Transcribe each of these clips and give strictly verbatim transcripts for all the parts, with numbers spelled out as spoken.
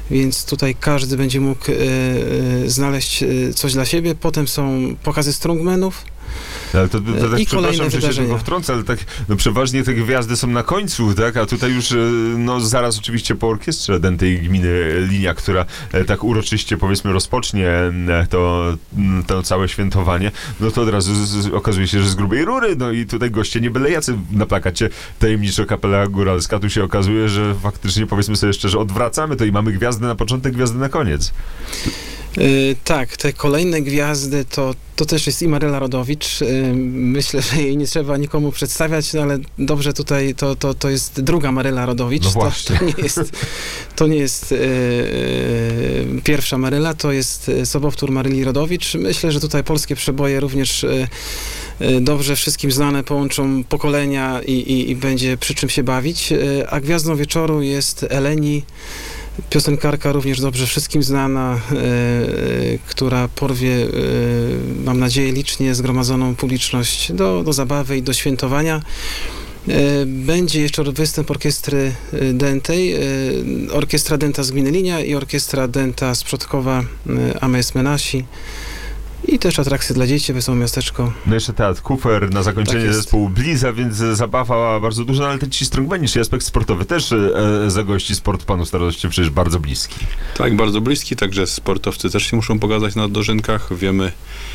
więc tutaj każdy będzie mógł znaleźć coś dla siebie. Potem są pokazy strongmanów. Ale to, to, to tak, I kolejne że wydarzenia. się tylko wtrącę, ale tak no, przeważnie te gwiazdy są na końcu, tak? A tutaj już no, zaraz oczywiście po orkiestrze Dętej Gminy Linia, która e, tak uroczyście powiedzmy rozpocznie e, to, to całe świętowanie, no to od razu z, z, okazuje się, że z grubej rury, no i tutaj goście nie byle jacy na plakacie tajemniczo Kapela Góralska, tu się okazuje, że faktycznie powiedzmy sobie szczerze, odwracamy to i mamy gwiazdy na początek, gwiazdy na koniec. Yy, tak, te kolejne gwiazdy to, to też jest i Maryla Rodowicz. Yy, myślę, że jej nie trzeba nikomu przedstawiać, no ale dobrze tutaj to, to, to jest druga Maryla Rodowicz. No to, właśnie. to nie jest, to nie jest yy, yy, pierwsza Maryla, to jest sobowtór Maryli Rodowicz. Myślę, że tutaj polskie przeboje również yy, yy, dobrze wszystkim znane, połączą pokolenia i, i, i będzie przy czym się bawić. Yy, a gwiazdą wieczoru jest Eleni, piosenkarka również dobrze wszystkim znana, e, e, która porwie, e, mam nadzieję, licznie zgromadzoną publiczność do, do zabawy i do świętowania. E, będzie jeszcze występ orkiestry dętej, e, orkiestra dęta z gminy Linia i orkiestra dęta z Przodkowa e, Ames Menasi. I też atrakcje dla dzieci, Wesołe Miasteczko. No jeszcze teatr Kufer, na zakończenie Tak zespołu Bliza, więc zabawa bardzo duża, no ale ten ci strongmani, czyli aspekt sportowy też e, zagości sport panu staroście przecież bardzo bliski. Tak, bardzo bliski, także sportowcy też się muszą pokazać na dożynkach. Wiemy,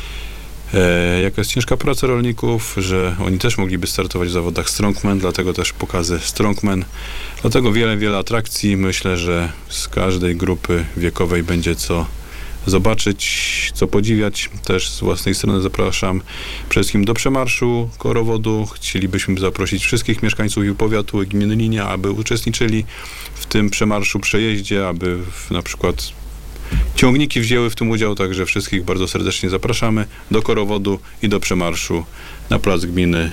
e, jaka jest ciężka praca rolników, że oni też mogliby startować w zawodach strongman, dlatego też pokazy strongman. Dlatego wiele, wiele atrakcji. Myślę, że z każdej grupy wiekowej będzie co zobaczyć, co podziwiać. Też z własnej strony zapraszam przede wszystkim do przemarszu Korowodu. Chcielibyśmy zaprosić wszystkich mieszkańców i powiatu i gminy Linia, aby uczestniczyli w tym przemarszu, przejeździe, aby w, na przykład ciągniki wzięły w tym udział, także wszystkich bardzo serdecznie zapraszamy do Korowodu i do przemarszu na plac gminy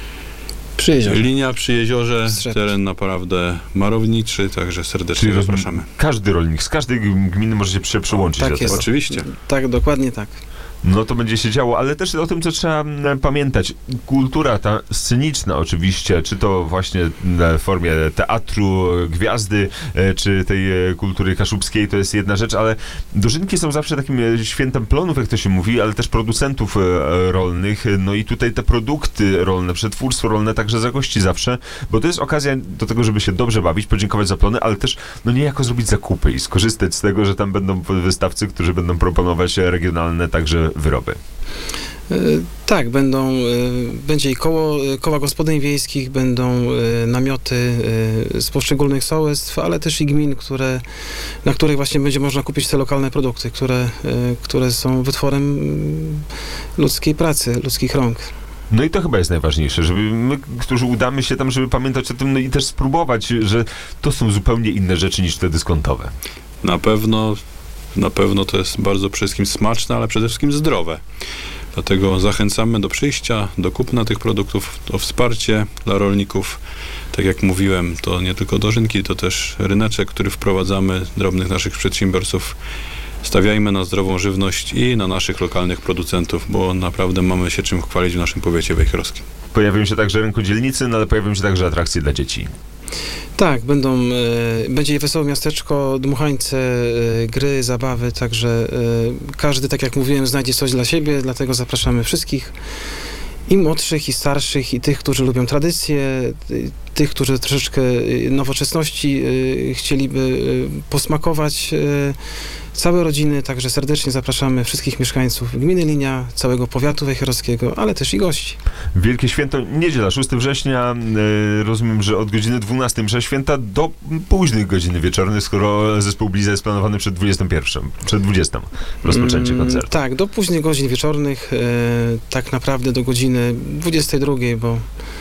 Przy jeziorze. Linia przy jeziorze, Strzecz. teren naprawdę malowniczy, także serdecznie Czyli zapraszamy. Każdy rolnik z każdej gminy może się przyłączyć. Tak do tego. jest. Oczywiście. Tak, dokładnie tak. No to będzie się działo, ale też o tym, co trzeba m, pamiętać. Kultura ta sceniczna oczywiście, czy to właśnie w formie teatru, gwiazdy, e, czy tej e, kultury kaszubskiej, to jest jedna rzecz, ale dożynki są zawsze takim e, świętem plonów, jak to się mówi, ale też producentów e, rolnych, no i tutaj te produkty rolne, przetwórstwo rolne także zagości zawsze, bo to jest okazja do tego, żeby się dobrze bawić, podziękować za plony, ale też no niejako zrobić zakupy i skorzystać z tego, że tam będą wystawcy, którzy będą proponować regionalne także wyroby. E, Tak, będą, e, będzie i koło, koła gospodyń wiejskich, będą e, namioty e, z poszczególnych sołectw, ale też i gmin, które, na których właśnie będzie można kupić te lokalne produkty, które, e, które są wytworem mm, ludzkiej pracy, ludzkich rąk. No i to chyba jest najważniejsze, żeby my, którzy udamy się tam, żeby pamiętać o tym, no i też spróbować, że to są zupełnie inne rzeczy niż te dyskontowe. Na pewno, na pewno to jest bardzo przede wszystkim smaczne, ale przede wszystkim zdrowe. Dlatego zachęcamy do przyjścia, do kupna tych produktów, o wsparcie dla rolników. Tak jak mówiłem, to nie tylko dożynki, to też ryneczek, który wprowadzamy, drobnych naszych przedsiębiorców. Stawiajmy na zdrową żywność i na naszych lokalnych producentów, bo naprawdę mamy się czym chwalić w naszym powiecie wejherowskim. Pojawią się także rynkodzielnicy, no ale pojawią się także atrakcje dla dzieci. Tak, będą, e, będzie Wesołe Miasteczko, dmuchańce, e, gry, zabawy, także e, każdy, tak jak mówiłem, znajdzie coś dla siebie, dlatego zapraszamy wszystkich. I młodszych, i starszych, i tych, którzy lubią tradycję, y, tych, którzy troszeczkę y, nowoczesności y, chcieliby y, posmakować. Y, całe rodziny, także serdecznie zapraszamy wszystkich mieszkańców gminy Linia, całego powiatu wejherowskiego, ale też i gości. Wielkie święto, niedziela, szóstego września, e, rozumiem, że od godziny dwunastej msza święta do późnych godzin wieczornych, skoro zespół Bliza jest planowany przed dwudziestą pierwszą, przed dwudziestą rozpoczęcie Mm, koncertu. tak, do późnych godzin wieczornych, e, tak naprawdę do godziny dwudziestej drugiej, bo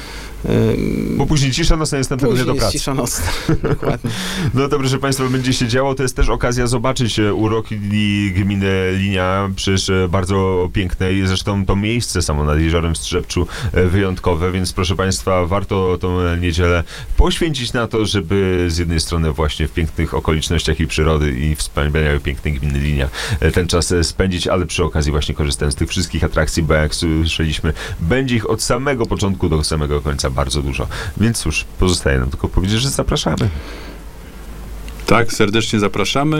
Bo później cisza nocna jest następnego dnia do później jest pracy. cisza nocna, dokładnie. No dobrze, że Państwo będzie się działo. To jest też okazja zobaczyć uroki gminy Linia, przecież bardzo piękne i zresztą to miejsce samo nad Jeziorem Strzepczu wyjątkowe, więc proszę Państwa, warto tą niedzielę poświęcić na to, żeby z jednej strony właśnie w pięknych okolicznościach i przyrody i wspaniałej pięknej gminy Linia ten czas spędzić, ale przy okazji właśnie korzystając z tych wszystkich atrakcji, bo jak słyszeliśmy, będzie ich od samego początku do samego końca bardzo dużo. Więc cóż, pozostaje nam tylko powiedzieć, że zapraszamy. Tak, serdecznie zapraszamy.